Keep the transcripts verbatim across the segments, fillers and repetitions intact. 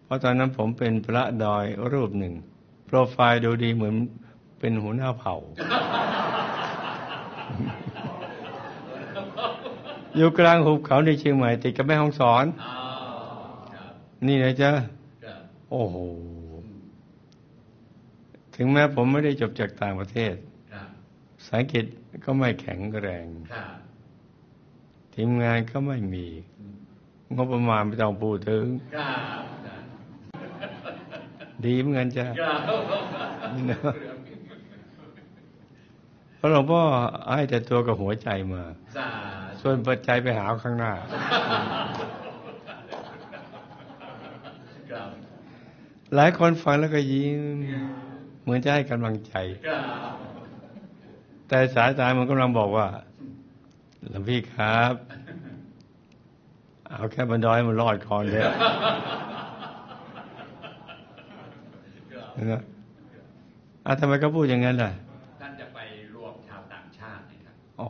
เพราะตอนนั้นผมเป็นพระดอยรูปหนึ่งโปรไฟล์ดูดีเหมือนเป็นหัวหน้าเผ่า อยู่กลางหุบเขาในเชียงใหม่ติดกับแม่ฮ่องสอนนี่นะจ๊ะโอ้โหถึงแม้ผมไม่ได้จบจากต่างประเทศภาษาอังกฤษก็ไม่แข็งแรงทีมงานก็ไม่มีงบประมาณไม่ต้องพูดถึงดีเหมือนกันจ้ะเพราะหลวงพ่อให้แต่ตัวกับหัวใจมาส่วนปัจจัยไปหาข้างหน้าหลายคนฟังแล้วก็ยิ้มเหมือนจะให้กำลังใจแต่สายตามันกำลังบอกว่าหลวงพี่ครับเอาแค่บันดอยมันรอดก่อนเลยนะอ่ะทำไมก็พูดอย่างนั้นล่ะท่านจะไปรวมชาวต่างชาตินะครับอ๋อ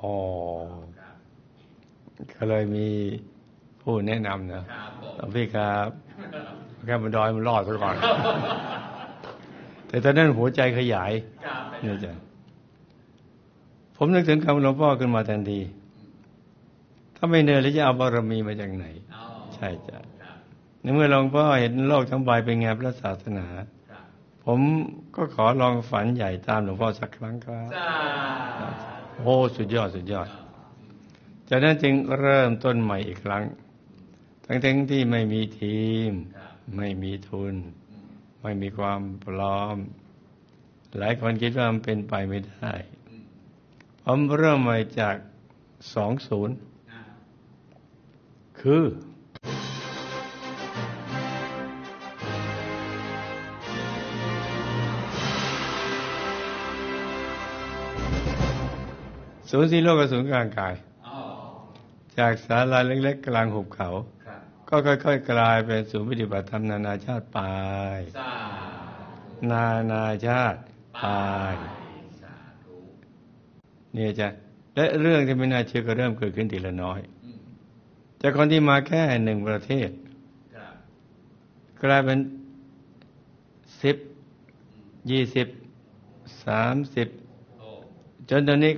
ก็เลยมีผู้แนะนำนะหลวงพี่ครับแค่บันดอยมันรอดซะก่อนแต่ตอนนั้นหัวใจขยายนี่จ้ะผมนึกถึงคำหลวงพ่อขึ้นมาทันทีถ้าไม่เนินแล้วจะเอาบารมีมาจากไหนใช่จ้ะในเมื่อหลวงพ่อเห็นโลกทั้งใบเป็นไงพระศาสนาผมก็ขอลองฝันใหญ่ตามหลวงพ่อสักครั้งครับโอ้สุดยอดสุดยอดจากนั้นจึงเริ่มต้นใหม่อีกครั้งทั้งๆที่ไม่มีทีมไม่มีทุนไม่มีความพร้อมหลายคนคิดว่ามันเป็นไปไม่ได้ผมเริ่มใหม่จากสองศูนย์คือศูนย์สี่โลกกับศูนย์กลางกายจากศาลาเล็กๆกลางหุบเขาก็ค่อยๆกลายเป็นศูนย์ปฏิบัติธรรมนานาชาติไปนานาชาติไปเนี่ยจ้ะและเรื่องที่ไม่น่าเชื่อก็เริ่มเกิดขึ้นทีละน้อยจากคนที่มาแค่หนึ่งประเทศกลายเป็นสิบยี่สิบสามสิบจนตอนนี้